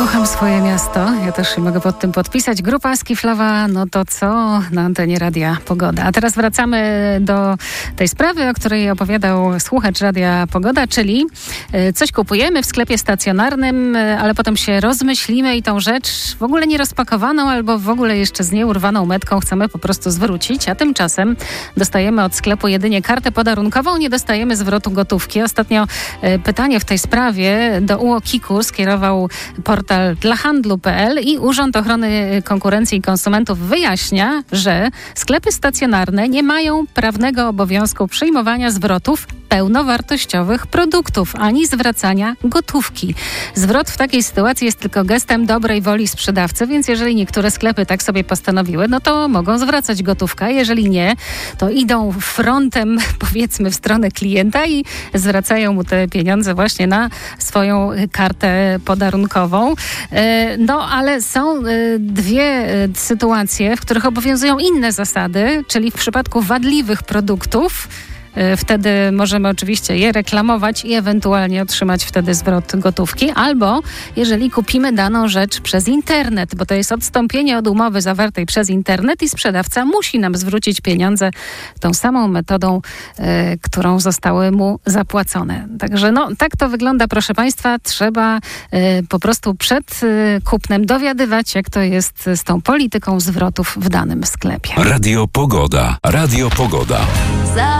Kocham swoje miasto. Ja też się mogę pod tym podpisać. Grupa Skiflowa, no to co na antenie Radia Pogoda. A teraz wracamy do tej sprawy, o której opowiadał słuchacz Radia Pogoda, czyli coś kupujemy w sklepie stacjonarnym, ale potem się rozmyślimy i tą rzecz w ogóle nie rozpakowaną albo w ogóle jeszcze z nieurwaną metką chcemy po prostu zwrócić, a tymczasem dostajemy od sklepu jedynie kartę podarunkową, nie dostajemy zwrotu gotówki. Ostatnio pytanie w tej sprawie do UOKiK-u skierował portal dlahandlu.pl i Urząd Ochrony Konkurencji i Konsumentów wyjaśnia, że sklepy stacjonarne nie mają prawnego obowiązku przyjmowania zwrotów pełnowartościowych produktów, ani zwracania gotówki. Zwrot w takiej sytuacji jest tylko gestem dobrej woli sprzedawcy, więc jeżeli niektóre sklepy tak sobie postanowiły, no to mogą zwracać gotówkę. Jeżeli nie, to idą frontem, powiedzmy, w stronę klienta i zwracają mu te pieniądze właśnie na swoją kartę podarunkową. No, ale są dwie sytuacje, w których obowiązują inne zasady, czyli w przypadku wadliwych produktów, wtedy możemy oczywiście je reklamować i ewentualnie otrzymać wtedy zwrot gotówki. Albo jeżeli kupimy daną rzecz przez internet, bo to jest odstąpienie od umowy zawartej przez internet i sprzedawca musi nam zwrócić pieniądze tą samą metodą, którą zostały mu zapłacone. Także no, tak to wygląda, proszę Państwa. Trzeba po prostu przed kupnem dowiadywać, jak to jest z tą polityką zwrotów w danym sklepie. Radio Pogoda. Radio Pogoda.